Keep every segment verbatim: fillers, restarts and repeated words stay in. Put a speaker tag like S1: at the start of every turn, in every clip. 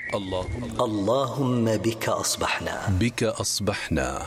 S1: اللهم
S2: اللهم بك أصبحنا
S1: بك أصبحنا.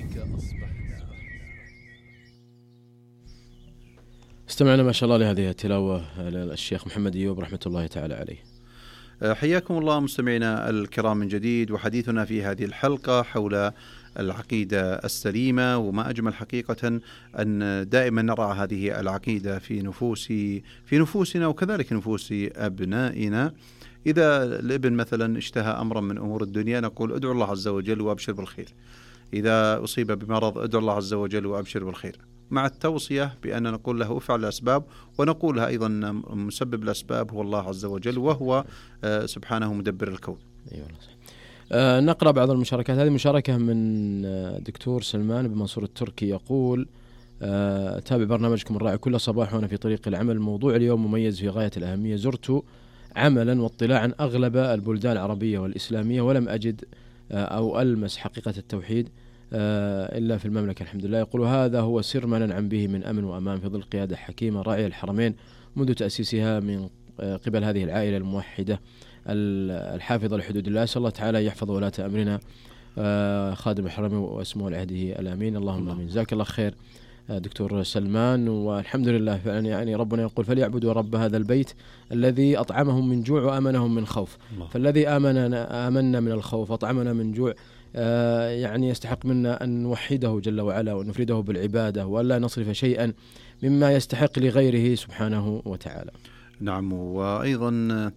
S3: استمعنا ما شاء الله لهذه التلاوة للشيخ محمد أيوب رحمة الله تعالى عليه.
S4: حياكم الله مستمعينا الكرام من جديد، وحديثنا في هذه الحلقة حول العقيدة السليمة، وما أجمل حقيقة أن دائما نرى هذه العقيدة في نفوس في نفوسنا وكذلك نفوس أبنائنا. إذا الابن مثلا اشتهى أمرا من أمور الدنيا نقول ادعو الله عز وجل وأبشر بالخير، إذا أصيب بمرض ادعو الله عز وجل وأبشر بالخير، مع التوصية بأن نقول له افعل الأسباب، ونقول لها أيضا مسبب الأسباب هو الله عز وجل، وهو سبحانه مدبر الكون.
S3: أيوة. آه نقرأ بعض المشاركات. هذه مشاركة من دكتور سلمان بن منصور التركي، يقول آه تابع برنامجكم الرائع كل صباح وأنا في طريق العمل. موضوع اليوم مميز في غاية الأهمية. زرت عملا واطلاعا أغلب البلدان العربية والإسلامية ولم أجد آه أو ألمس حقيقة التوحيد آه إلا في المملكة الحمد لله. يقول هذا هو سر ما ننعم به من أمن وأمان في ظل قيادة حكيمة راعية الحرمين منذ تأسيسها من قبل هذه العائلة الموحدة الحافظة لحدود الله. أسأل الله تعالى يحفظ ولاة أمرنا خادم الحرمين واسمه العهده الأمين. اللهم آمين. جزاك الله خير دكتور سلمان. والحمد لله فعلا يعني ربنا يقول فليعبدوا رب هذا البيت الذي أطعمهم من جوع وآمنهم من خوف. الله. فالذي آمننا آمنا من الخوف وأطعمنا من جوع آه يعني يستحق منا أن نوحده جل وعلا ونفرده بالعبادة ولا نصرف شيئا مما يستحق لغيره سبحانه وتعالى.
S4: نعم. وأيضا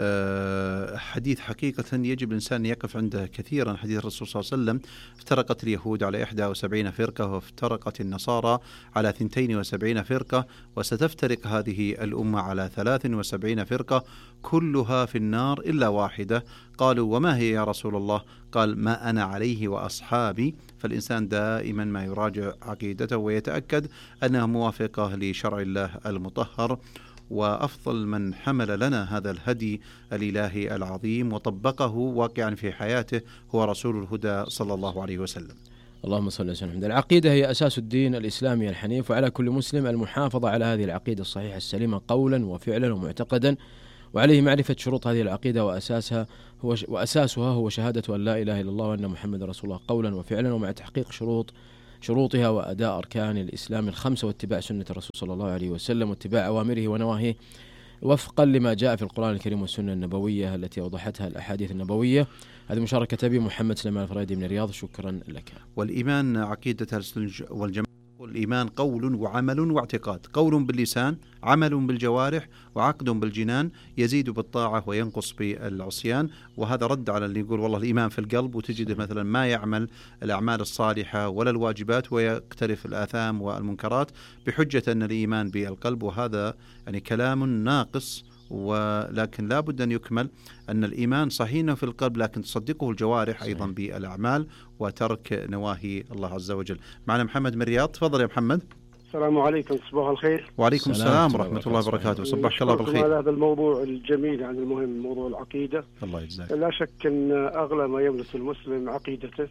S4: حديث حقيقة يجب الإنسان يقف عنده كثيرا، حديث الرسول صلى الله عليه وسلم افترقت اليهود على إحدى وسبعين فرقة وافترقت النصارى على ثنتين وسبعين فرقة وستفترق هذه الأمة على ثلاث وسبعين فرقة كلها في النار إلا واحدة. قالوا وما هي يا رسول الله؟ قال ما أنا عليه وأصحابي. فالإنسان دائما ما يراجع عقيدته ويتأكد أنها موافقة لشرع الله المطهر، وأفضل من حمل لنا هذا الهدي الإلهي العظيم وطبقه واقعا في حياته هو رسول الهدى صلى الله عليه وسلم.
S3: اللهم صل وسلم. العقيدة هي أساس الدين الإسلامي الحنيف، وعلى كل مسلم المحافظة على هذه العقيدة الصحيحة السليمة قولا وفعلا ومعتقدا، وعليه معرفة شروط هذه العقيدة وأساسها هو وأساسها هو شهادة أن لا إله إلا الله وأن محمد رسول الله قولا وفعلا، ومع تحقيق شروط شروطها وأداء أركان الإسلام الخمسة واتباع سنة الرسول صلى الله عليه وسلم واتباع أوامره ونواهيه وفقا لما جاء في القرآن الكريم والسنة النبوية التي أوضحتها الأحاديث النبوية. هذه مشاركة أبي محمد سليمان الفريدي من الرياض، شكرا لك.
S4: والإيمان عقيدة السنة والجماعة. الإيمان قول وعمل واعتقاد، قول باللسان، عمل بالجوارح، وعقد بالجنان، يزيد بالطاعة وينقص بالعصيان. وهذا رد على اللي يقول والله الإيمان في القلب، وتجد مثلا ما يعمل الأعمال الصالحة ولا الواجبات ويقترف الآثام والمنكرات بحجة أن الإيمان بالقلب، وهذا يعني كلام ناقص. ولكن لا بد أن يكمل أن الإيمان صحيح في القلب لكن تصدقه الجوارح أيضا بالأعمال وترك نواهي الله عز وجل. معنا محمد من الرياض، تفضل يا محمد.
S5: السلام عليكم، صباح الخير.
S4: وعليكم السلام ورحمة الله وبركاته. صباح الله بالخير.
S5: على هذا الموضوع الجميل عن المهم موضوع العقيدة.
S4: الله يجزاك.
S5: لا شك أن أغلى ما يملك المسلم عقيدته،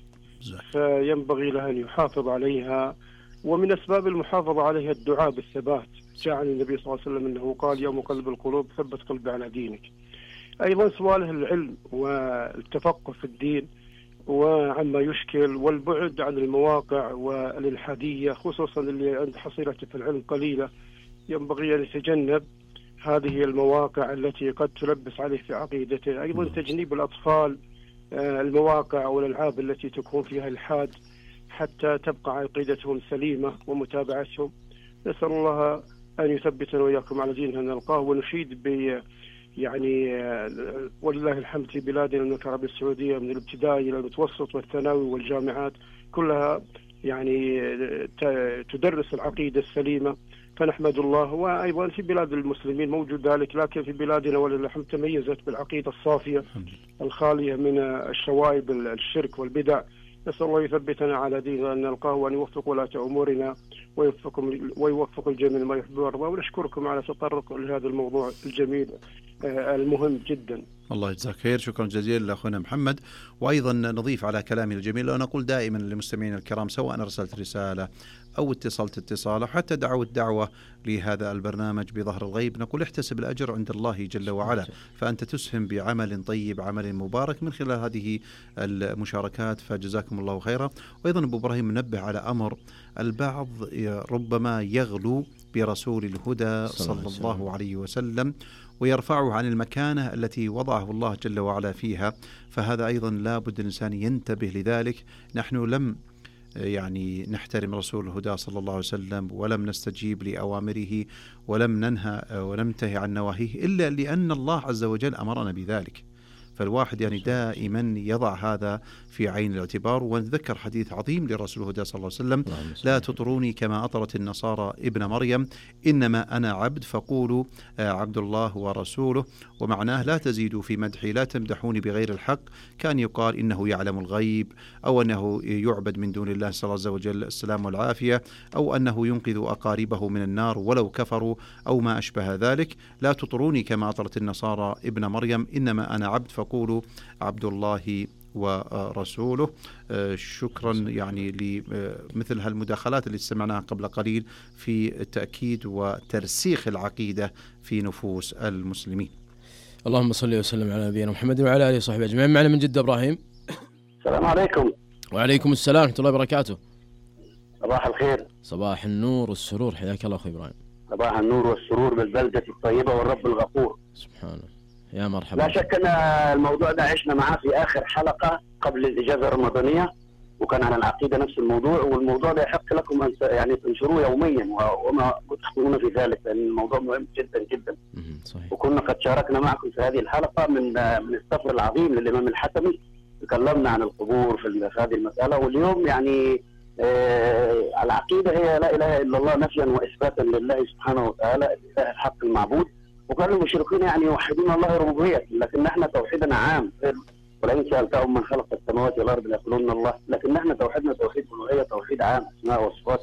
S5: فينبغي له أن يحافظ عليها، ومن أسباب المحافظة عليها الدعاء بالثبات. جاء عن النبي صلى الله عليه وسلم أنه قال يوم قلب القلوب ثبت قلبي على دينك. أيضا سؤاله العلم والتفقه في الدين وعما يشكل، والبعد عن المواقع والإلحادية خصوصا اللي عند حصيلته في العلم قليلة، ينبغي أن يتجنب هذه المواقع التي قد تلبس عليه في عقيدته. أيضا تجنيب الأطفال المواقع والألعاب التي تكون فيها الحاد حتى تبقى عقيدتهم سليمة ومتابعتهم. نسأل الله أن يثبتنا وإياكم على ديننا نلقاه. ونشيد ب يعني ولله الحمد في بلادنا المملكة العربية السعودية من الابتدائي إلى المتوسط والثانوي والجامعات كلها يعني تدرس العقيدة السليمة، فنحمد الله. وأيضا في بلاد المسلمين موجود ذلك، لكن في بلادنا ولله الحمد تميزت بالعقيدة الصافية الخالية من الشوائب الشرك والبدع. نسأل الله يثبتنا على ديننا أن نلقاه وأن يوفق ولاة أمورنا ويوفقكم ويوفق الجميع ما يحب ويرضى. ونشكركم على تطرق لهذا الموضوع الجميل المهم جدا.
S4: الله يجزاك خير، شكرا جزيلا لأخونا محمد. وأيضا نضيف على كلامي الجميل، وأنا أقول دائما للمستمعين الكرام سواء أرسلت رسالة أو اتصلت اتصال أو حتى دعوت دعوة لهذا البرنامج بظهر الغيب، نقول احتسب الأجر عند الله جل وعلا، فأنت تسهم بعمل طيب، عمل مبارك من خلال هذه المشاركات، فجزاكم الله خيرا. وأيضا أبو إبراهيم منبه على أمر، البعض ربما يغلو برسول الهدى صلى الله عليه وسلم ويرفعه عن المكانة التي وضعه الله جل وعلا فيها، فهذا أيضا لا بد الإنسان ينتبه لذلك. نحن لم يعني نحترم رسول الهدى صلى الله عليه وسلم ولم نستجيب لأوامره ولم ننهى وننتهي عن نواهيه إلا لأن الله عز وجل أمرنا بذلك. فالواحد يعني دائما يضع هذا في عين الاعتبار. ونتذكر حديث عظيم لرسول الهدى صلى الله عليه وسلم: لا تطروني كما أطرت النصارى ابن مريم، إنما أنا عبد فقولوا عبد الله ورسوله. ومعناه لا تزيدوا في مدحي، لا تمدحوني بغير الحق، كان يقال إنه يعلم الغيب، أو أنه يعبد من دون الله صلى الله عز وجل السلام والعافية، أو أنه ينقذ أقاربه من النار ولو كفروا، أو ما أشبه ذلك. لا تطروني كما أطرت النصارى ابن مريم، إنما أنا عبد فقولوا عبد الله ورسوله. شكرا يعني لمثل هالمداخلات اللي سمعناها قبل قليل في تأكيد وترسيخ العقيدة في نفوس المسلمين.
S3: اللهم صل وسلم على نبينا محمد وعلى آله وصحبه أجمعين. معنا من جدة إبراهيم.
S6: السلام عليكم.
S3: وعليكم السلام ورحمة الله وبركاته.
S6: صباح الخير.
S3: صباح النور والسرور، حياك الله أخوي إبراهيم.
S6: صباح النور والسرور بالبلدة الطيبة والرب الغفور.
S3: سبحانه، يا مرحبا.
S6: لا شك أن الموضوع ده عشنا معاه في آخر حلقة قبل الإجازة الرمضانية، وكان عن العقيدة نفس الموضوع، والموضوع ده يحق لكم أن يعني تنشروه يوميا وما تخطئون في ذلك، لأن الموضوع مهم جدا جدا.
S3: صحيح.
S6: وكنا قد شاركنا معكم في هذه الحلقة من من السفر العظيم للإمام الحتمي، تكلمنا عن القبور في هذه المسألة. واليوم يعني آه العقيدة هي لا إله إلا الله نفيا وإثباتا لله سبحانه وتعالى الإله الحق المعبود. وكانوا المشركين يعني يوحدون الله ربوبية، لكن نحن توحيدنا عام، ولئن سألتهم من خلق السماوات والأرض ليقولون الله، لكن نحن توحيدنا توحيد ألوهية، توحيد عام، أسماء وصفات.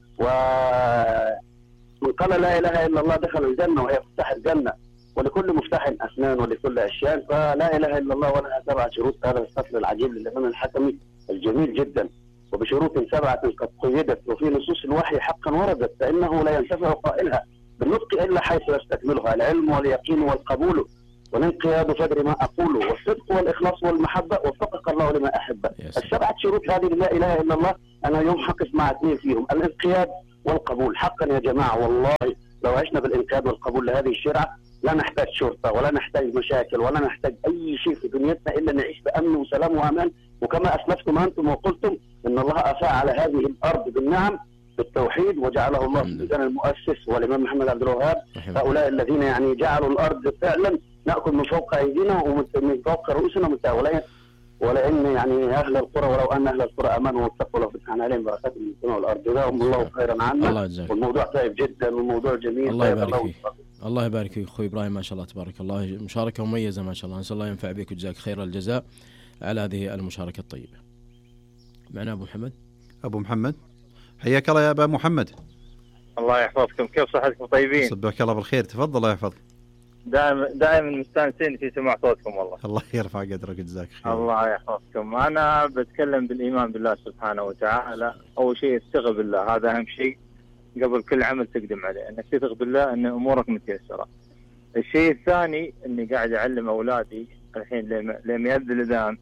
S6: ومن قال لا إله إلا الله دخل الجنة، وهي مفتاح الجنة، ولكل مفتاح أسنان ولكل أشياء. فلا إله إلا الله ولها سبع شروط. هذا السفر العجيب للإمام الحتمي الجميل جدا، وبشروط سبعة قد قيدت وفي نصوص الوحي حقا وردت، فإنه لا ينتفع قائلها بالنطق إلا حيث يستكملها: العلم واليقين والقبول والانقياد فدر ما أقول، والصدق والإخلاص والمحبة، وفقك الله لما أحب. السبعة شروط هذه لا إله إلا الله أنا يوم حقف مع اثنين فيهم: الانقياد والقبول. حقا يا جماعة والله لو عشنا بالانقياد والقبول لهذه الشرعة لا نحتاج شرطة ولا نحتاج مشاكل ولا نحتاج أي شيء في دنيتنا إلا نعيش بأمن وسلام وأمان. وكما أسلفتم أنتم وقلتم إن الله أفاء على هذه الأرض بالنعم بالتوحيد، وجعله الله في ميزان المؤسس والإمام محمد عبد الوهاب. هؤلاء الذين يعني جعلوا الأرض فعلا نأكل من فوق أيدينا ومن فوق رؤوسنا متاولين. ولأن يعني أهل القرى ولو أن أهل القرى آمنوا واتقوا لفتحنا عليهم بركات من السماء والأرض. جزاهم الله خيرا عنا. والموضوع طيب جدا والموضوع جميل.
S3: الله يبارك فيك. الله يبارك فيك أخوي إبراهيم، ما شاء الله تبارك الله، مشاركة مميزة ما شاء الله. نسأل الله ينفع بك وجزاك خير الجزاء على هذه المشاركة الطيبة. معنا أبو محمد.
S4: أبو محمد حياك الله يا أبا محمد.
S7: الله يحفظكم، كيف صحتكم؟ طيبين؟
S4: صبحك الله بالخير، تفضل الله يحفظك.
S7: دائما دائما مستانسين في سماع صوتكم والله.
S4: الله يرفع قدرك وجزاك خير.
S7: الله يحفظكم. أنا بتكلم بالإيمان بالله سبحانه وتعالى. أول شيء استغفر بالله، هذا أهم شيء قبل كل عمل تقدم عليه، أنك تثق بالله أن أمورك متيسرة. الشيء الثاني أني قاعد أعلم أولادي الحين لما يبدأ الأذان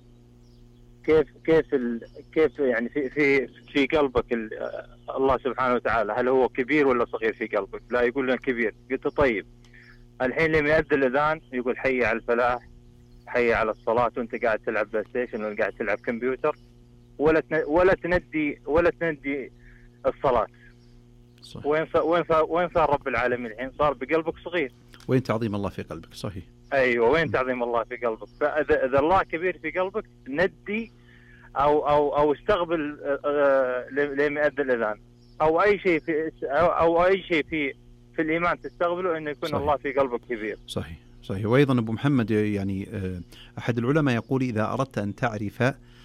S7: كيف كيف ال... كيف يعني في في في قلبك ال... الله سبحانه وتعالى هل هو كبير ولا صغير في قلبك؟ لا يقول لنا كبير. قلت طيب الحين لما يؤذن الأذان يقول حي على الفلاح، حي على الصلاة، وأنت قاعد تلعب بلاي ستيشن ولا قاعد تلعب كمبيوتر ولا تن... ولا تندي ولا تندي الصلاة. صح. وين ف... وين ف... وين صار رب العالمين الحين؟ صار بقلبك صغير.
S4: وين تعظيم الله في قلبك؟ صحيح.
S7: أيوة، وين تعظيم الله في قلبك؟ فإذا إذا الله كبير في قلبك ندي أو أو أو استقبل لما يؤذن الأذان أو أي شيء في أو, أو أي شيء في في الإيمان تستقبله إنه يكون صحيح. الله في قلبك كبير.
S4: صحيح صحيح. وأيضا أبو محمد يعني أحد العلماء يقول إذا أردت أن تعرف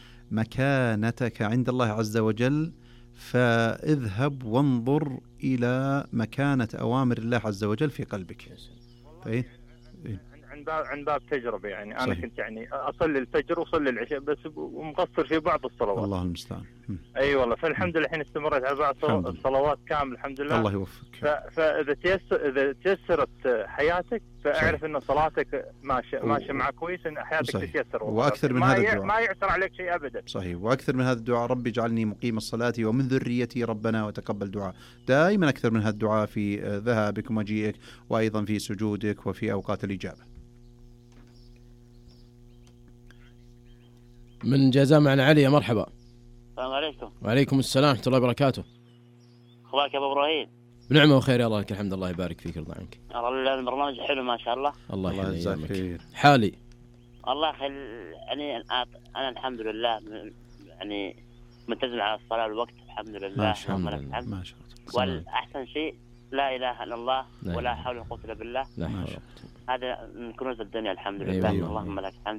S4: مكانتك عند الله عز وجل فاذهب وانظر إلى مكانة أوامر الله عز وجل في قلبك.
S7: طيب عن باب عن باب تجربه يعني. انا
S4: صحيح.
S7: كنت يعني اصلي الفجر واصلي العشاء بس ومقصر في بعض الصلوات.
S4: الله المستعان.
S7: اي أيوة والله. فالحمد لله الحين استمريت على بعض الصلوات كامل الحمد لله.
S4: الله يوفقك.
S7: فاذا تيسر اذا تيسرت حياتك فاعرف
S4: صحيح.
S7: ان صلاتك ماشيه ماشيه معك كويس، ان حياتك صحيح. تتيسر.
S4: واكثر من
S7: ما
S4: هذا الدعاء
S7: ما يعثر عليك شيء ابدا.
S4: صحيح. واكثر من هذا الدعاء ربي اجعلني مقيم الصلاه ومن ذريتي ربنا وتقبل دعاء. دائما اكثر من هذا الدعاء في ذهابك ومجيئك وايضا في سجودك وفي اوقات الاجابه.
S3: من جازان معنا علي. مرحبا.
S8: السلام عليكم.
S3: وعليكم السلام ورحمة الله وبركاته.
S8: اخبارك يا ابو ابراهيم؟
S3: بنعمة وخير يا الله لك الحمد. الله يبارك فيك ويرضى عنك.
S8: والله البرنامج حلو ما شاء الله.
S3: الله يحييك.
S4: خير.
S3: حالي
S8: الله خل يعني انا الحمد لله يعني ملتزم على الصلاة والوقت الحمد لله.
S3: ما شاء الله.
S4: ما شاء الله.
S8: والاحسن شيء لا اله الا الله
S3: لا
S8: ولا حول ولا قوة الا بالله.
S3: لا حول.
S8: هذا من كنوز الدنيا الحمد لله.
S3: أيوة.
S8: اللهم لك الحمد.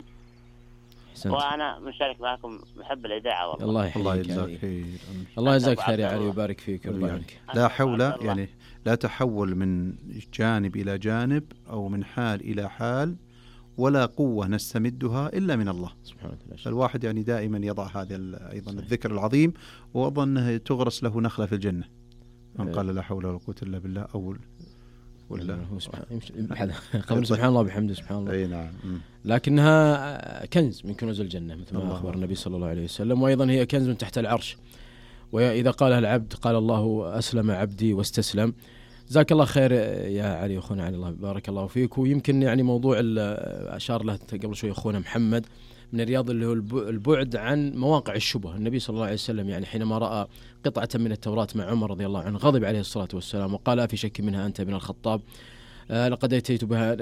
S8: وانا مشارك معكم محب الاذاعه والله.
S3: الله يحييك.
S4: الله يجزاك خير.
S3: الله يجزاك خير يا علي ويبارك فيك ويرضى عنك.
S4: لا حول يعني لا تحول من جانب الى جانب او من حال الى حال ولا قوه نستمدها الا من الله
S3: سبحانه وتعالى.
S4: الواحد يعني دائما يضع هذا ايضا الذكر العظيم واظن تغرس له نخله في الجنه. من قال لا حول ولا قوه الا بالله او ولا
S3: هو سبحان قبل سبحان الله بحمده سبحان الله.
S4: اي نعم.
S3: لكنها كنز من كنوز الجنة مثل ما أخبر النبي صلى الله عليه وسلم، وأيضا هي كنز من تحت العرش، وإذا قالها العبد قال الله أسلم عبدي واستسلم. جزاك الله خير يا علي أخونا علي، الله بارك الله فيك. ويمكن يعني موضوع أشار له قبل شوي أخونا محمد من الرياض اللي هو البعد عن مواقع الشبه. النبي صلى الله عليه وسلم يعني حينما رأى قطعة من التوراة مع عمر رضي الله عنه غضب عليه الصلاة والسلام وقال في شك منها أنت ابن الخطاب، آه لقد أتيت بها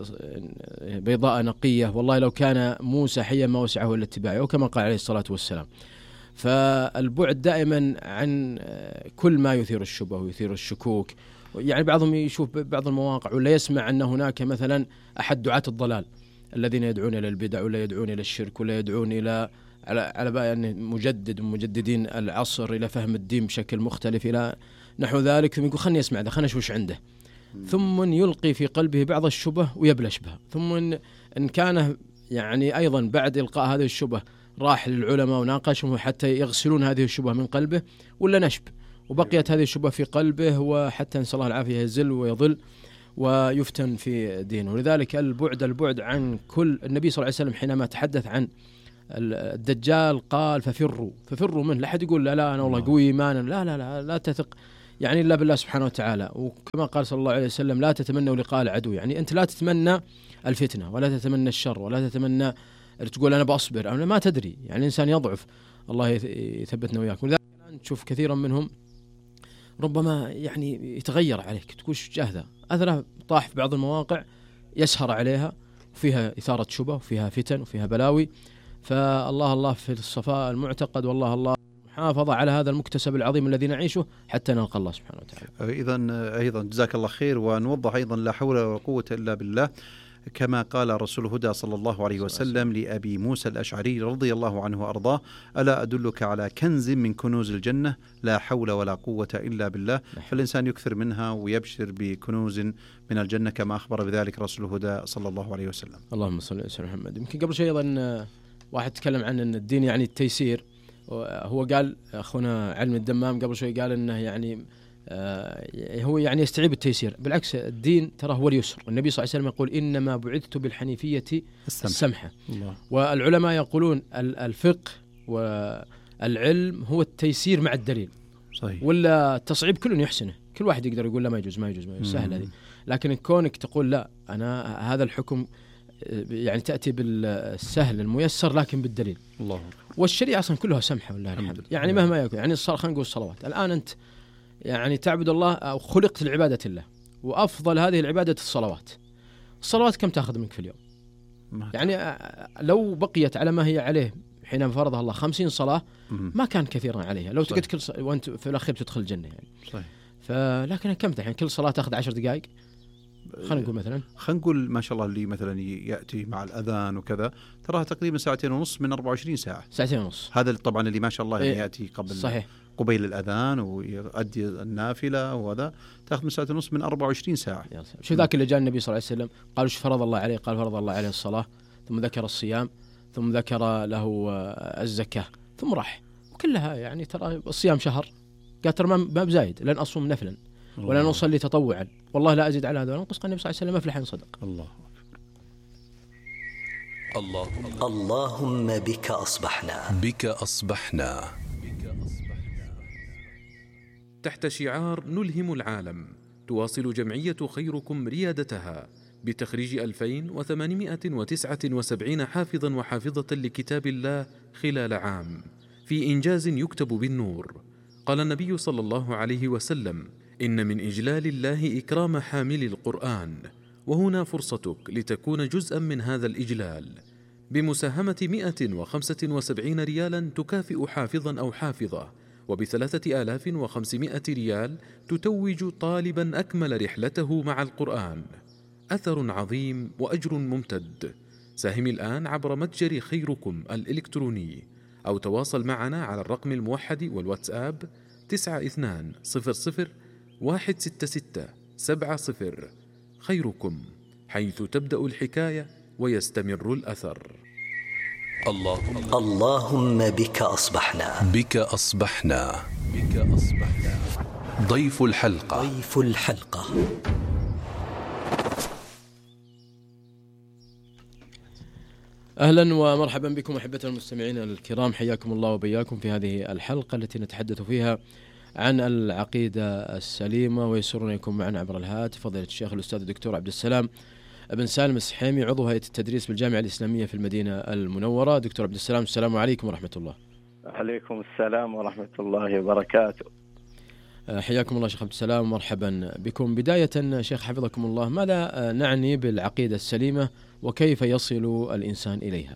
S3: بيضاء نقية والله لو كان موسى حيا ما وسعه إلا اتباعه، وكما قال عليه الصلاة والسلام. فالبعد دائما عن كل ما يثير الشبه ويثير الشكوك. يعني بعضهم يشوف بعض المواقع ولا يسمع أن هناك مثلا أحد دعاة الضلال الذين يدعون إلى البدع ولا يدعون إلى الشرك ولا يدعون إلى على على بقى يعني مجدد ومجددين العصر إلى فهم الدين بشكل مختلف إلى نحو ذلك، ثم يقول خلني أسمع ده خلني أشوف وش عنده، ثم يلقي في قلبه بعض الشبه ويبلش بها، ثم إن, إن كان يعني أيضا بعد إلقاء هذه الشبه راح للعلماء وناقشهم حتى يغسلون هذه الشبه من قلبه ولا نشب، وبقيت هذه الشبه في قلبه وحتى نسأل الله العافية يزل ويضل ويفتن في دينه. ولذلك البعد البعد عن كل. النبي صلى الله عليه وسلم حينما تحدث عن الدجال قال ففروا ففروا منه. لا أحد يقول لا لا أنا والله قوي إيمانا، لا لا لا لا تثق يعني إلا بالله سبحانه وتعالى. وكما قال صلى الله عليه وسلم لا تتمنوا لقاء العدو، يعني أنت لا تتمنى الفتنة ولا تتمنى الشر ولا تتمنى تقول أنا بأصبر، أنا ما تدري يعني الإنسان يضعف، الله يثبتنا وياك. ولذلك نشوف كثيرا منهم ربما يعني يتغير عليك تقول ايش جاهده أثره طاح في بعض المواقع يسهر عليها وفيها إثارة شبه وفيها فتن وفيها بلاوي. فالله الله في الصفاء المعتقد، والله الله محافظة على هذا المكتسب العظيم الذي نعيشه حتى نلقى الله سبحانه وتعالى.
S4: إذا أيضا جزاك الله خير. ونوضح أيضا لا حول ولا قوة إلا بالله كما قال رسول الهدى صلى الله عليه وسلم لأبي موسى الأشعري رضي الله عنه وأرضاه ألا أدلك على كنز من كنوز الجنة لا حول ولا قوة إلا بالله. فالإنسان يكثر منها ويبشر بكنوز من الجنة كما أخبر بذلك رسول الهدى صلى الله عليه وسلم.
S3: اللهم صل على سيدنا محمد. يمكن قبل شيء أيضا واحد تكلم عن أن الدين يعني التيسير، هو قال أخونا علم الدمام قبل شوي قال أنه يعني آه هو يعني يستعيب التيسير، بالعكس الدين ترى هو اليسر. النبي صلى الله عليه وسلم يقول إنما بعثت بالحنيفية السمحة, السمحة. الله. والعلماء يقولون الفقه والعلم هو التيسير مع الدليل.
S4: صحيح.
S3: ولا التصعيب كل يحسنه، كل واحد يقدر يقول لا ما يجوز ما يجوز ما يجوز سهل هذه، لكن كونك تقول لا أنا هذا الحكم يعني تأتي بالسهل الميسر لكن بالدليل.
S4: الله.
S3: والشريعة أصلا كلها سمحة والله الحمد. يعني مهما يكون يعني الصلاة خلينا نقول الصلوات الآن أنت يعني تعبد الله أو خلقت لعبادة الله، وأفضل هذه العبادة الصلوات. الصلوات كم تأخذ منك في اليوم؟ يعني لو بقيت على ما هي عليه حينما فرضها الله خمسين صلاة ما كان كثيرا عليها لو تقعد كل ص... وأنت في الأخير تدخل الجنة يعني.
S4: صحيح.
S3: فلكن كم يعني كل صلاة تأخذ عشر دقائق خلينا نقول مثلا
S4: خلينا نقول ما شاء الله اللي مثلا يأتي مع الأذان وكذا تراها تقريبا ساعتين ونص من أربعة وعشرين ساعة.
S3: ساعتين ونص
S4: هذا طبعا اللي ما شاء الله يعني يأتي قبل
S3: صحيح.
S4: قبيل الأذان ويؤدي النافلة وهذا تأخذ من ساعة ونص من أربعة وعشرين ساعة.
S3: شو ذاك اللي جاء النبي صلى الله عليه وسلم قال وش فرض الله عليه؟ قال فرض الله عليه الصلاة، ثم ذكر الصيام، ثم ذكر له الزكاة، ثم راح. وكلها يعني ترى الصيام شهر، قال ترى ما بزايد لن أصوم نفلا ولا نصلي تطوعا والله لا أزيد على هذا ولا أنقص. قال النبي صلى الله عليه وسلم أفلح إن صدق.
S4: الله
S1: الله
S2: اللهم بك أصبحنا
S1: بك أصبحنا.
S9: تحت شعار نلهم العالم، تواصل جمعية خيركم ريادتها بتخريج ألفين وثمانمائة وتسعة وسبعين حافظا وحافظة لكتاب الله خلال عام، في إنجاز يكتب بالنور. قال النبي صلى الله عليه وسلم: إن من إجلال الله إكرام حامل القرآن، وهنا فرصتك لتكون جزءا من هذا الإجلال بمساهمة مئة وخمسة وسبعين ريالا تكافئ حافظا أو حافظة، وبثلاثة آلاف وخمسمائة ريال تتوج طالبا أكمل رحلته مع القرآن. أثر عظيم وأجر ممتد. ساهم الآن عبر متجر خيركم الإلكتروني أو تواصل معنا على الرقم الموحد والواتساب تسعة اثنان صفر صفر واحد ستة ستة سبعة صفر. خيركم، حيث تبدأ الحكاية ويستمر الأثر.
S1: الله
S2: اللهم بك أصبحنا
S1: بك أصبحنا بك أصبحنا. ضيف الحلقة
S2: ضيف الحلقة
S3: أهلا ومرحبا بكم أحبة المستمعين الكرام، حياكم الله وبياكم في هذه الحلقة التي نتحدث فيها عن العقيدة السليمة. ويسرنا يكون معنا عبر الهاتف فضيلة الشيخ الأستاذ الدكتور عبد السلام بن سالم السحيمي، عضو هيئة التدريس بالجامعة الإسلامية في المدينة المنورة. دكتور عبد السلام، السلام عليكم ورحمة الله.
S10: عليكم السلام ورحمة الله وبركاته.
S3: حياكم الله شيخ عبد السلام، مرحبا بكم. بداية شيخ حفظكم الله، ماذا نعني بالعقيدة السليمة وكيف يصل الإنسان إليها؟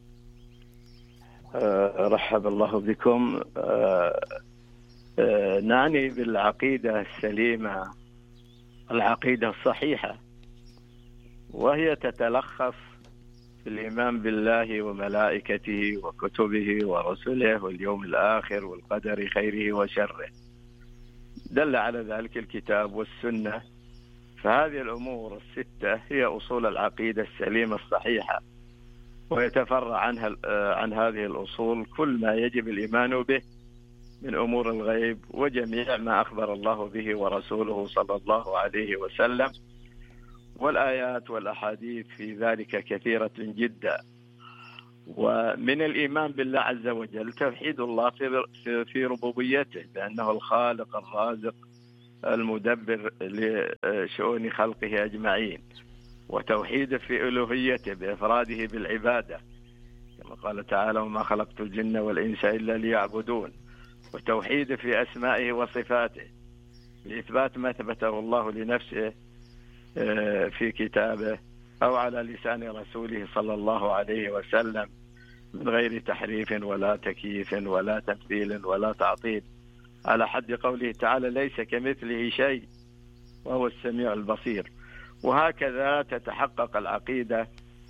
S10: أه رحب الله بكم. أه أه نعني بالعقيدة السليمة العقيدة الصحيحة، وهي تتلخص في الإيمان بالله وملائكته وكتبه ورسله واليوم الآخر والقدر خيره وشره. دل على ذلك الكتاب والسنة، فهذه الأمور الستة هي أصول العقيدة السليمة الصحيحة، ويتفرع عنها عن هذه الأصول كل ما يجب الإيمان به من أمور الغيب وجميع ما أخبر الله به ورسوله صلى الله عليه وسلم، والآيات والأحاديث في ذلك كثيرة جدا. ومن الإيمان بالله عز وجل توحيد الله في ربوبيته بأنه الخالق الرازق المدبر لشؤون خلقه أجمعين، وتوحيده في ألوهيته بإفراده بالعبادة كما قال تعالى: وما خلقت الجن والإنس إلا ليعبدون، وتوحيده في أسمائه وصفاته بإثبات ما ثبته الله لنفسه في كتابه أو على لسان رسوله صلى الله عليه وسلم من غير تحريف ولا تكييف ولا تمثيل ولا تعطيل، على حد قوله تعالى: ليس كمثله شيء وهو السميع البصير. وهكذا تتحقق العقيدة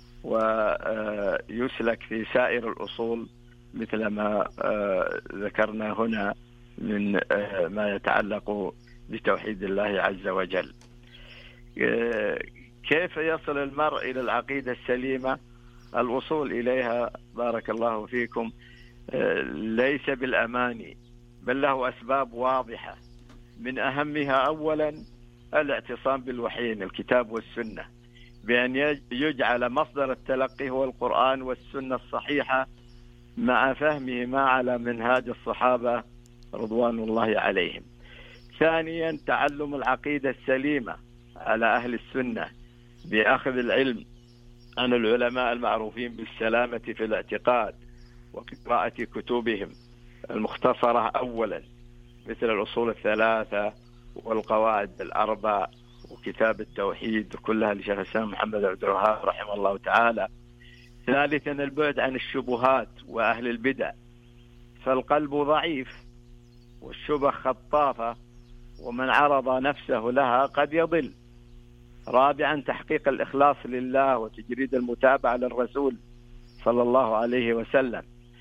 S10: ويسلك في سائر الأصول مثل ما ذكرنا هنا من ما يتعلق بتوحيد الله عز وجل. كيف يصل المرء إلى العقيدة السليمة؟ الوصول إليها بارك الله فيكم ليس بالأماني، بل له أسباب واضحة. من أهمها أولا الاعتصام بالوحيين الكتاب والسنة، بأن يجعل مصدر التلقي هو القرآن والسنة الصحيحة مع فهمهما على منهاج الصحابة رضوان الله عليهم. ثانيا تعلم العقيدة السليمة على أهل السنة بأخذ العلم عن العلماء المعروفين بالسلامة في الاعتقاد، وقراءة كتبهم المختصرة أولا مثل الأصول الثلاثة والقواعد الأربع وكتاب التوحيد كلها لشيخ الإسلام محمد عبد الوهاب رحمه الله تعالى. ثالثا البعد عن الشبهات وأهل البدع، فالقلب ضعيف والشبه خطافة، ومن عرض نفسه لها قد يضل. رابعا تحقيق الإخلاص لله وتجريد المتابعة للرسول صلى الله عليه وسلم،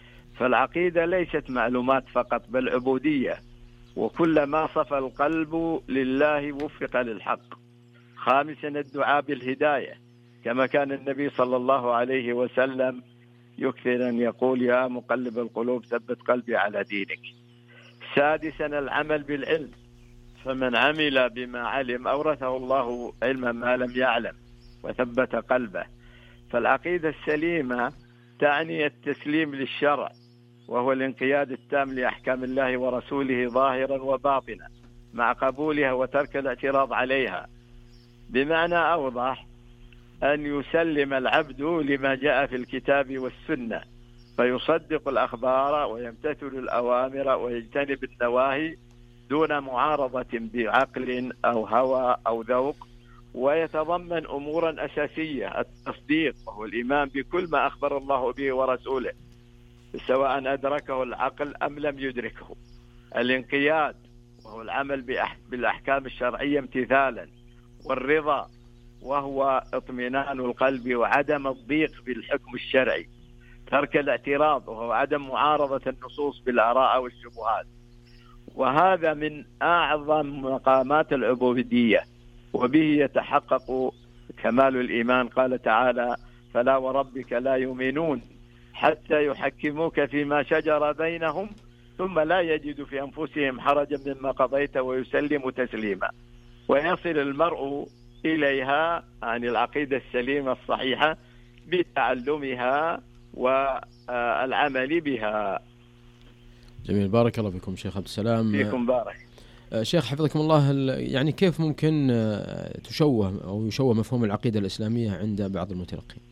S10: فالعقيدة ليست معلومات فقط بل عبودية، وكلما صفى القلب لله وفق للحق. خامسا الدعاء بالهداية، كما كان النبي صلى الله عليه وسلم يكثر أن يقول يا مقلب القلوب ثبت قلبي على دينك. سادسا العمل بالعلم، فمن عمل بما علم أورثه الله علم ما لم يعلم وثبت قلبه. فالعقيدة السليمة تعني التسليم للشرع، وهو الانقياد التام لأحكام الله ورسوله ظاهرا وباطنا مع قبولها وترك الاعتراض عليها. بمعنى أوضح أن يسلم العبد لما جاء في الكتاب والسنة، فيصدق الأخبار ويمتثل الأوامر ويجتنب النواهي دون معارضة بعقل أو هوى أو ذوق، ويتضمن أمورا أساسية: التصديق وهو الإيمان بكل ما أخبر الله به ورسوله سواء أدركه العقل أم لم يدركه، الانقياد وهو العمل بالأحكام الشرعية امتثالا، والرضا وهو اطمئنان القلب وعدم الضيق بالحكم الشرعي، ترك الاعتراض وهو عدم معارضة النصوص بالآراء والشبهات. وهذا من أعظم مقامات العبودية، وبه يتحقق كمال الإيمان. قال تعالى: فلا وربك لا يؤمنون حتى يحكموك فيما شجر بينهم ثم لا يجدوا في أنفسهم حرجا مما قضيت ويسلموا تسليما. ويصل المرء إليها عن العقيدة السليمة الصحيحة بتعلمها والعمل بها.
S3: جميل، بارك الله فيكم شيخ عبد السلام.
S10: فيكم بارك.
S3: شيخ حفظكم الله، يعني كيف ممكن تشوه أو يشوه مفهوم العقيدة الإسلامية عند بعض المتلقين؟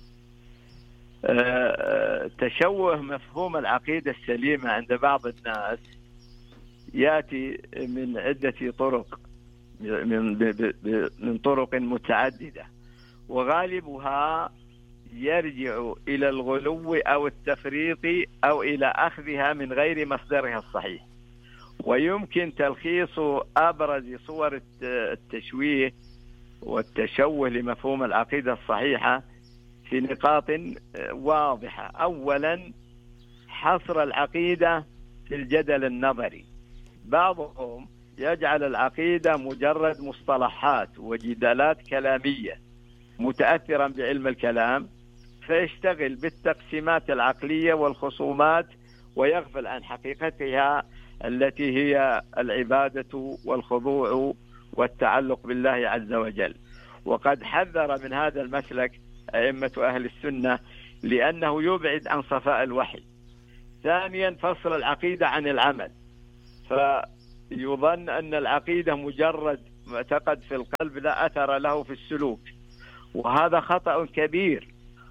S10: تشوه مفهوم العقيدة السليمة عند بعض الناس يأتي من عدة طرق، من من طرق متعددة، وغالبها يرجع إلى الغلو أو التفريط أو إلى أخذها من غير مصدرها الصحيح. ويمكن تلخيص أبرز صور التشويه والتشوه لمفهوم العقيدة الصحيحة في نقاط واضحة. أولا، حصر العقيدة في الجدل النظري. بعضهم يجعل العقيدة مجرد مصطلحات وجدالات كلامية متأثرا بعلم الكلام، فيشتغل بالتقسيمات العقلية والخصومات ويغفل عن حقيقتها التي هي العبادة والخضوع والتعلق بالله عز وجل. وقد حذر من هذا المسلك أئمة أهل السنة لأنه يبعد عن صفاء الوحي. ثانيا، فصل العقيدة عن العمل، فيظن أن العقيدة مجرد معتقد في القلب لا أثر له في السلوك، وهذا خطأ كبير.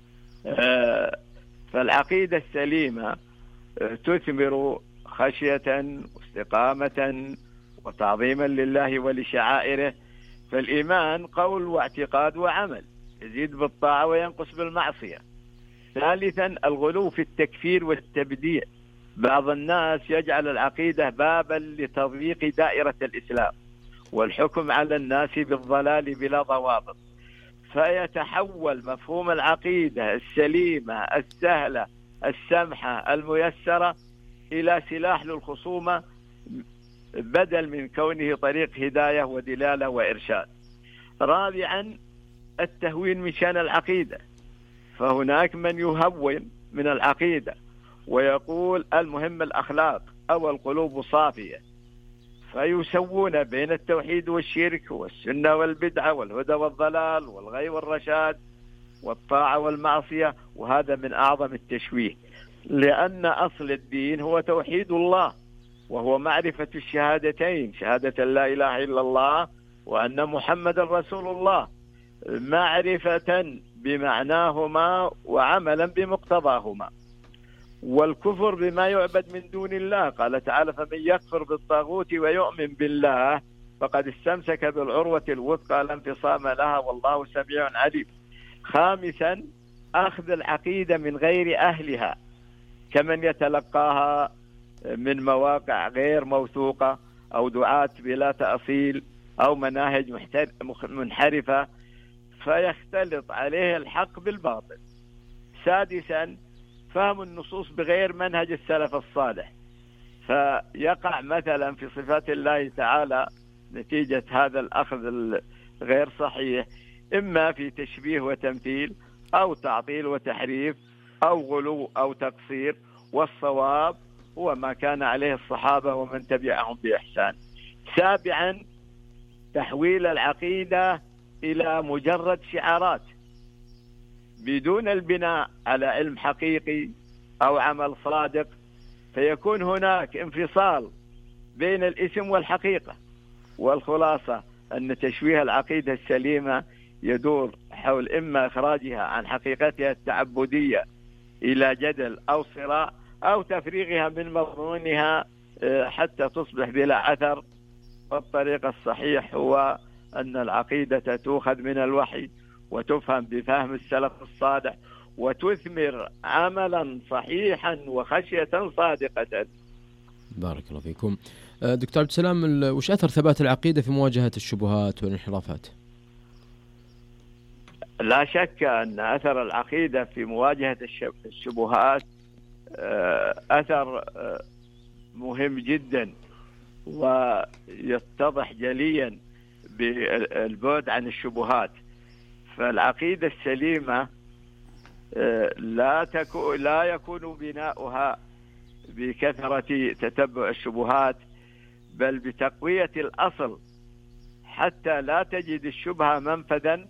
S10: فالعقيدة السليمة تثمر خشية واستقامة وتعظيما لله ولشعائره. فالإيمان قول واعتقاد وعمل، يزيد بالطاعة وينقص بالمعصية. ثالثا، الغلو في التكفير والتبديع. بعض الناس يجعل العقيدة بابا لتضييق دائرة الإسلام والحكم على الناس بالضلال بلا ضوابط، فيتحول مفهوم العقيدة السليمة السهلة السمحة الميسرة إلى سلاح للخصومة بدل من كونه طريق هداية ودلالة وإرشاد. رابعا، التهوين من شأن العقيدة، فهناك من يهون من العقيدة ويقول المهم الأخلاق أو القلوب صافية، فيسوون بين التوحيد والشرك والسنة والبدعة والهدى والضلال والغي والرشاد والطاعة والمعصية. وهذا من أعظم التشويه، لأن أصل الدين هو توحيد الله، وهو معرفة الشهادتين، شهادة لا إله إلا الله وأن محمد رسول الله، معرفة بمعناهما وعملا بمقتضاهما. والكفر بما يعبد من دون الله، قال تعالى: فمن يكفر بالطاغوت ويؤمن بالله فقد استمسك بالعروة الوثقى لا انفصام لها والله سميع عليم. خامسا، أخذ العقيدة من غير أهلها، كمن يتلقاها من مواقع غير موثوقة أو دعاة بلا تأصيل أو مناهج منحرفة، فيختلط عليه الحق بالباطل. سادسا، فهم النصوص بغير منهج السلف الصالح، فيقع مثلا في صفات الله تعالى نتيجة هذا الأخذ الغير صحيح، إما في تشبيه وتمثيل أو تعطيل وتحريف أو غلو أو تقصير، والصواب هو ما كان عليه الصحابة ومن تبعهم بإحسان. سابعا، تحويل العقيدة إلى مجرد شعارات بدون البناء على علم حقيقي أو عمل صادق، فيكون هناك انفصال بين الاسم والحقيقة. والخلاصة أن تشويه العقيدة السليمة يدور حول إما إخراجها عن حقيقتها التعبدية إلى جدل أو صراع، أو تفريغها من مضمونها حتى تصبح بلا أثر. والطريق الصحيح هو أن العقيدة تؤخذ من الوحي وتفهم بفهم السلف الصالح وتثمر عملا صحيحا وخشية صادقة.
S3: بارك الله فيكم. دكتور عبد السلام، وش أثر ثبات العقيدة في مواجهة الشبهات والانحرافات؟
S10: لا شك أن أثر العقيدة في مواجهة الشبهات أثر مهم جدا، ويتضح جليا بالبعد عن الشبهات. فالعقيدة السليمة لا تكون لا يكون بناؤها بكثرة تتبع الشبهات، بل بتقوية الأصل حتى لا تجد الشبهة منفذا.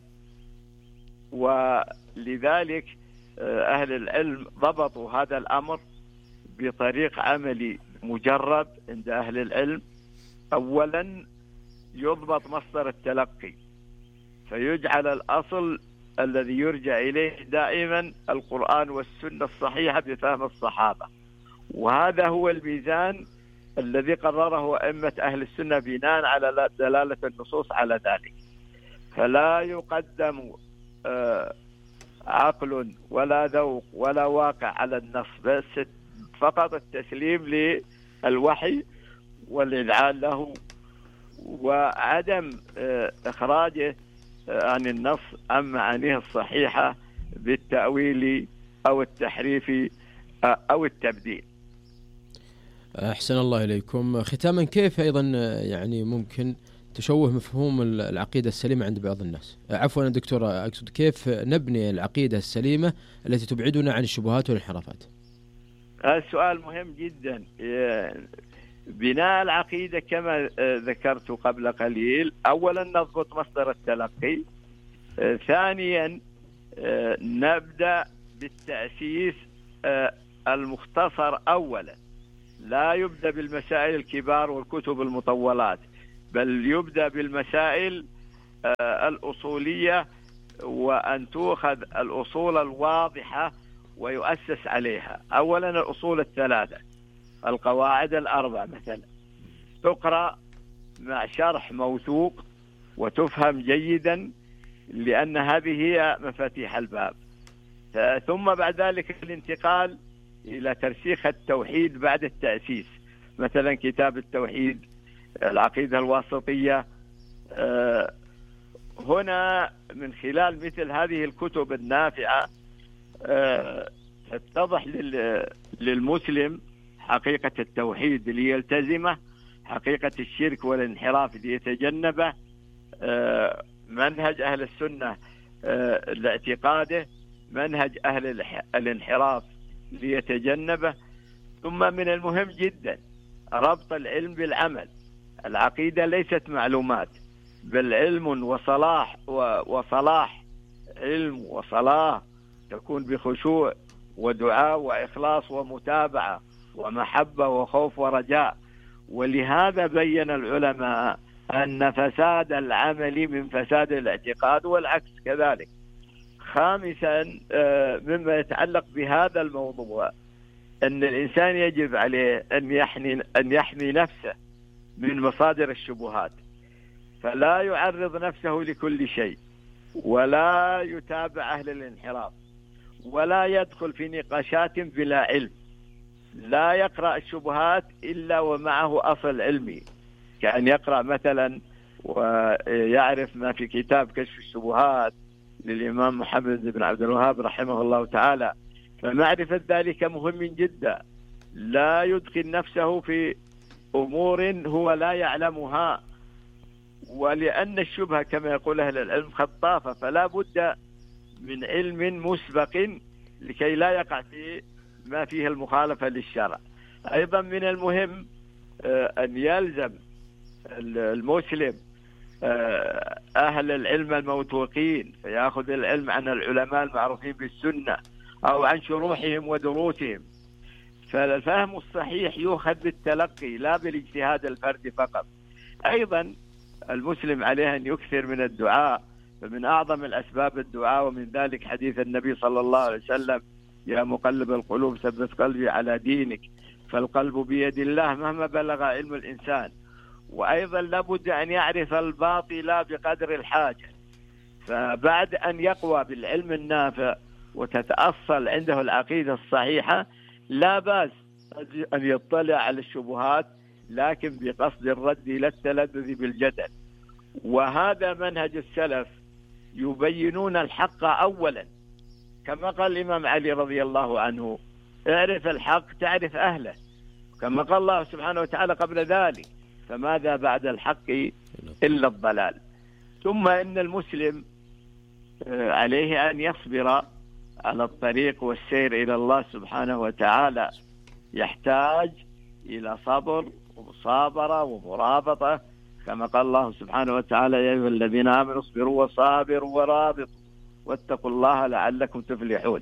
S10: ولذلك أهل العلم ضبطوا هذا الأمر بطريق عملي مجرب عند أهل العلم. أولا، يضبط مصدر التلقي، فيجعل الأصل الذي يرجع إليه دائما القرآن والسنة الصحيحة بفهم الصحابة، وهذا هو الميزان الذي قرره أئمة أهل السنة بناء على دلالة النصوص على ذلك. فلا يقدم آه عقل ولا ذوق ولا واقع على النص، بس فقط التسليم للوحي والإذعان له، وعدم آه إخراجه آه عن النص عن معانيه الصحيحة بالتأويل أو التحريف آه أو التبديل.
S3: أحسن الله إليكم. ختاما، كيف أيضا يعني ممكن تشوه مفهوم العقيدة السليمة عند بعض الناس؟ عفوا دكتور، أقصد كيف نبني العقيدة السليمة التي تبعدنا عن الشبهات والانحرافات؟
S10: هذا سؤال مهم جدا. بناء العقيدة كما ذكرت قبل قليل، أولا نضبط مصدر التلقي، ثانيا نبدأ بالتأسيس المختصر أولا، لا يبدأ بالمسائل الكبار والكتب المطولات، بل يبدأ بالمسائل الأصولية، وأن تؤخذ الأصول الواضحة ويؤسس عليها. أولا الأصول الثلاثة، القواعد الأربع مثلا، تقرأ مع شرح موثوق وتفهم جيدا، لأن هذه هي مفاتيح الباب. ثم بعد ذلك الانتقال إلى ترسيخ التوحيد بعد التأسيس، مثلا كتاب التوحيد، العقيدة الواسطية. هنا من خلال مثل هذه الكتب النافعة تتضح للمسلم حقيقة التوحيد ليلتزمه، حقيقة الشرك والانحراف ليتجنبه، منهج أهل السنة لاعتقاده، منهج أهل الانحراف ليتجنبه. ثم من المهم جدا ربط العلم بالعمل. العقيدة ليست معلومات، بل علم وصلاح وصلاح علم وصلاح تكون بخشوع ودعاء وإخلاص ومتابعة ومحبة وخوف ورجاء. ولهذا بين العلماء أن فساد العمل من فساد الاعتقاد والعكس كذلك. خامسا مما يتعلق بهذا الموضوع أن الإنسان يجب عليه أن يحمي أن يحمي نفسه من مصادر الشبهات، فلا يعرض نفسه لكل شيء، ولا يتابع أهل الانحراف، ولا يدخل في نقاشات بلا علم. لا يقرأ الشبهات إلا ومعه أصل علمي، كأن يقرأ مثلا ويعرف ما في كتاب كشف الشبهات للإمام محمد بن عبد الوهاب رحمه الله تعالى، فمعرفة ذلك مهم جدا. لا يدخل نفسه في أمور هو لا يعلمها، ولأن الشبهة كما يقول أهل العلم خطافة، فلا بد من علم مسبق لكي لا يقع في ما فيه المخالفة للشرع. أيضا من المهم أن يلزم المسلم أهل العلم الموثوقين، فيأخذ العلم عن العلماء المعروفين بالسنة أو عن شروحهم ودروسهم. فالفهم الصحيح يؤخذ بالتلقي لا بالاجتهاد الفردي فقط. أيضا المسلم عليه أن يكثر من الدعاء، فمن أعظم الأسباب الدعاء، ومن ذلك حديث النبي صلى الله عليه وسلم: يا مقلب القلوب ثبت قلبي على دينك. فالقلب بيد الله مهما بلغ علم الإنسان. وأيضا لابد أن يعرف الباطل بقدر الحاجة، فبعد أن يقوى بالعلم النافع وتتأصل عنده العقيدة الصحيحة لا بأس أن يطلع على الشبهات، لكن بقصد الرد لا التلذذ بالجدل. وهذا منهج السلف، يبينون الحق أولا، كما قال الإمام علي رضي الله عنه: اعرف الحق تعرف أهله، كما قال الله سبحانه وتعالى قبل ذلك: فماذا بعد الحق إلا الضلال. ثم إن المسلم عليه أن يصبر على الطريق والسير إلى الله سبحانه وتعالى، يحتاج إلى صبر ومصابرة ومرابطة، كما قال الله سبحانه وتعالى: يا أيها الذين آمنوا اصبروا وصابروا ورابطوا واتقوا الله لعلكم تفلحون.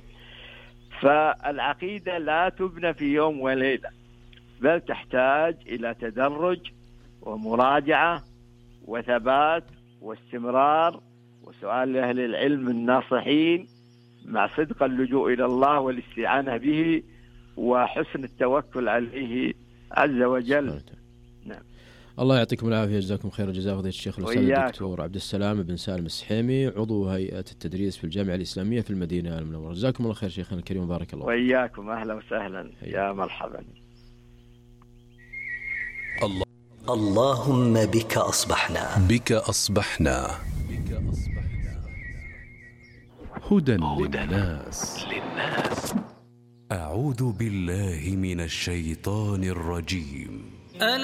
S10: فالعقيدة لا تبنى في يوم وليلة، بل تحتاج إلى تدرج ومراجعة وثبات واستمرار وسؤال أهل العلم الناصحين، مع صدق اللجوء إلى الله والاستعانة به وحسن التوكل عليه عز وجل. نعم.
S3: الله يعطيكم العافية، جزاكم خير الجزاء فضيلة الشيخ الأستاذ الدكتور عبد السلام بن سالم السحيمي، عضو هيئة التدريس في الجامعة الإسلامية في المدينة المنورة. جزاكم الله خير شيخنا الكريم، بارك الله.
S10: وإياكم، أهلا وسهلا، يا مرحبا.
S1: الله
S2: اللهم بك أصبحنا
S1: بك أصبحنا هدى للناس. أعوذ بالله من الشيطان الرجيم.